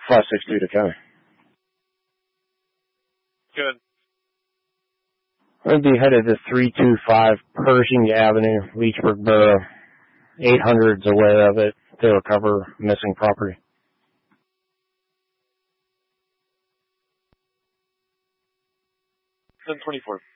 562 to county. Good. I'd be headed to 325 Pershing Avenue, Leechburg Borough. 800's away of it to recover missing property. 1024.